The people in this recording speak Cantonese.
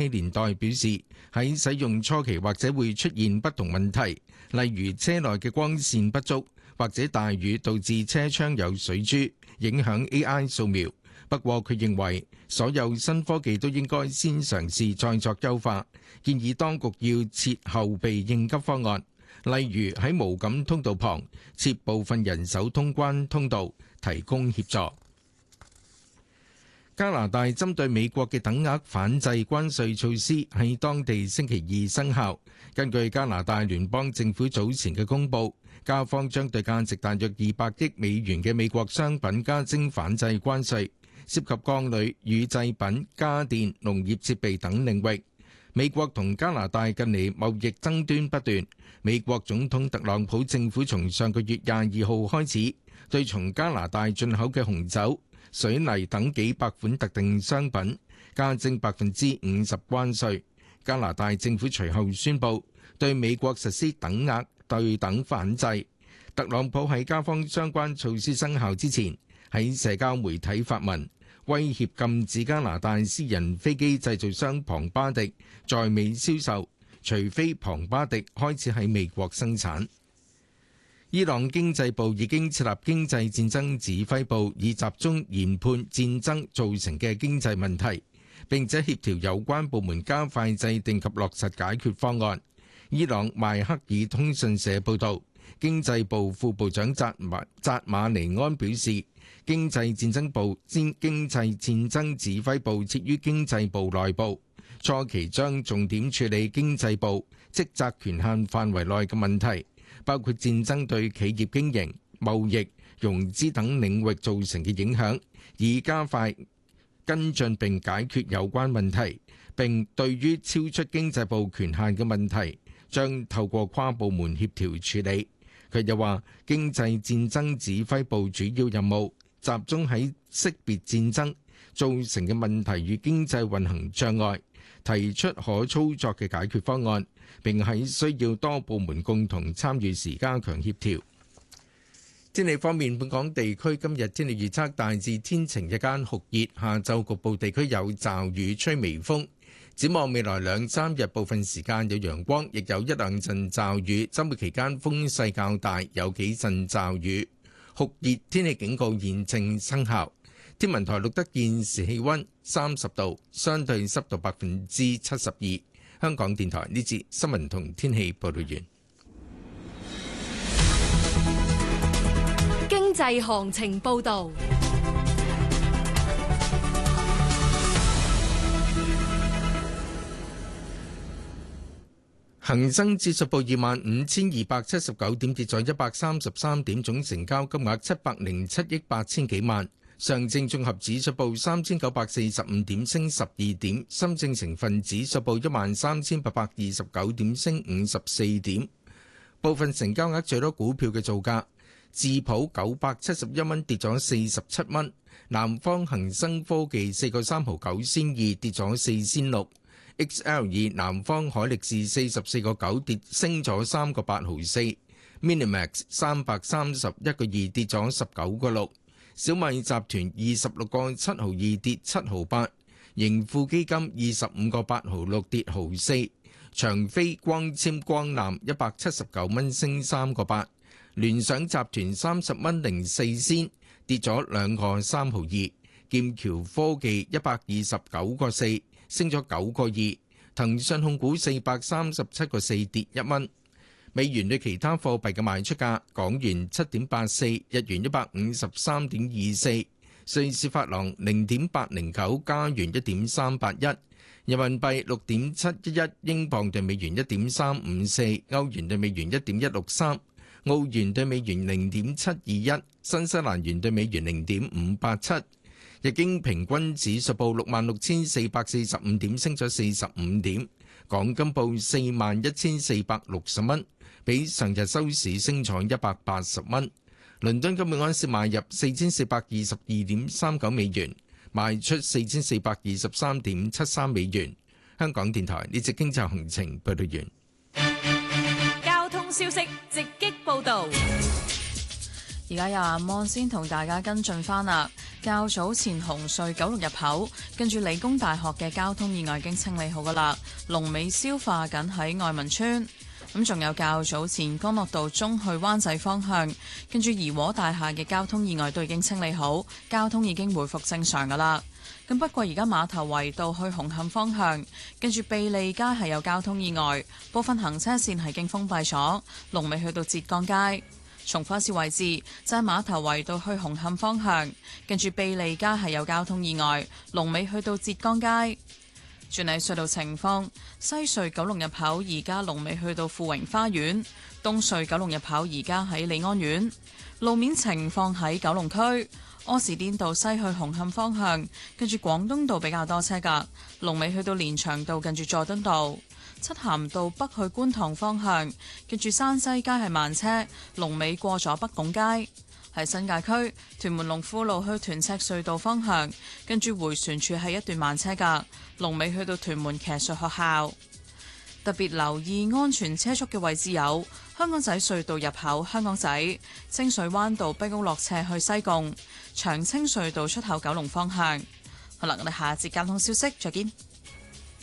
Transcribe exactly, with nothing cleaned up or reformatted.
禧年代表示，喺使用初期或者會出現不同問題，例如車內嘅光線不足，或者大雨導致車窗有水珠，影響 A I 掃描。不過佢認為所有新科技都應該先嘗試再作優化，建議當局要設後備應急方案，例如喺無感通道旁設部分人手通關通道，提供協助。加拿大針對美國嘅等額反制關稅措施喺當地星期二生效。根據加拿大聯邦政府早前嘅公佈，加方將對價值大約二百億美元嘅美國商品加徵反制關稅，涉及鋼鋁、乳製品、家電、農業設備等領域。美國同加拿大近嚟貿易爭端不斷，美國總統特朗普政府從上個月廿二號開始，對從加拿大進口嘅紅酒、水泥等幾百款特定商品加徵百分之五十關稅。加拿大政府隨後宣布對美國實施等額對等反制。特朗普喺加方相關措施生效之前，喺社交媒體發文，威脅禁止加拿大私人飛機製造商龐巴迪在美銷售，除非龐巴迪開始喺美國生產。伊朗經濟部已經設立經濟戰爭指揮部，以集中研判戰爭造成嘅經濟問題，並且協調有關部門加快制定及落實解決方案。伊朗邁克爾通訊社報導，經濟部副部長扎馬扎馬尼安表示，經濟戰爭部經經濟戰爭指揮部設於經濟部內部，初期將重點處理經濟部職責權限範圍內嘅問題，包括戰爭對企業經營、貿易、融資等領域造成嘅影響，以加快跟進並解決有關問題。並對於超出經濟部權限嘅問題，將透過跨部門協調處理。佢又話，經濟戰爭指揮部主要任務集中喺識別戰爭造成嘅問題與經濟運行障礙，提出可操作嘅解決方案，並喺需要多部門共同參與時加強協調。天氣方面，本港地區今日天氣預測大致天晴，日間酷熱，下晝局部地區有驟雨，吹微風。展望未來兩三日，部分時間有陽光，亦有一兩陣驟雨。周末期間風勢較大，有幾陣驟雨。酷熱天氣警告現正生效。天文台錄得現時氣溫三十度，相對濕度百分之七十二。香港電台呢節新聞同天氣報道完。 經濟行情報道。 恒生指數報二萬五千二百七十九點，跌咗一百三十三點，總成交金額七百零七億八千幾萬。上證綜合指數報三千九百四十五點，升十二點。深證成分指數報一萬三千八百二十九點，升五十四點。部分成交額最多股票嘅造價：智普九百七十一蚊，跌咗四十七蚊；南方恒生科技四個三毫九仙二，跌咗四仙六。X L 二南方海力士四十四個九，跌升咗三個八毫四。Minimax 三百三十一個二，跌咗十九個六。小米集團二十六個七毫二，跌七毫八。盈富基金二十五個八毫六，跌毫四。長飛光纖光纜一百七十九蚊，升三個八。聯想集團三十蚊零四仙，跌咗兩個三毫二。劍橋科技一百二十九個四，升咗九個二。騰訊控股四百三十七個四，跌一蚊。美元對其他貨幣嘅賣出價：港元七點八四，日元一百五十三點二四，瑞士法郎零點八零九，加元一點三八一，人民幣六點七一一，英鎊對美元一點三五四，歐元對美元一點一六三，澳元對美元零點七二一，新西蘭元對美元零點五八七。日經平均指數報六萬六千四百四十五點，升咗四十五點。港金報四萬一千四百六十蚊，比上日收市升咗一百八十蚊。倫敦金每盎司買入四千四百二十二點三九美元，賣出四千四百二十三點七三美元。香港電台呢節經濟行情報道完。 交通消息直擊報導。 而家由阿芒先同大家跟進翻啦。 較早前紅隧九龍入口，跟住理工大學嘅交通意外已經清理好噶啦，龍尾消化緊喺愛民村。咁仲有較早前干諾道中去灣仔方向，跟住怡和大廈嘅交通意外都已經清理好，交通已經回復正常噶啦。咁不過而家馬頭圍道去紅磡方向，跟住庇利街係有交通意外，部分行車線係經封閉咗，龍尾去到浙江街。重複一次位置就係馬頭圍道去紅磡方向，跟住庇利街係有交通意外，龍尾去到浙江街。轉嚟隧道情況，西隧九龍入口而家龍尾去到富榮花園，東隧九龍入口而家喺利安苑。路面情況喺九龍區柯士甸道西去紅磡方向，跟住廣東道比較多車㗎，龍尾去到連翔道近住佐敦道。漆咸道北去觀塘方向，跟住山西街係慢車，龍尾過咗北拱街。喺新界區屯門龍富路去屯赤隧道方向，跟住迴旋處係一段慢車㗎，龍尾去到屯門騎術學校。特別留意安全車速嘅位置有香港仔隧道入口、香港仔清水灣道碧屋落斜去西貢、長青隧道出口九龍方向。好啦，我哋下一節交通消息再見。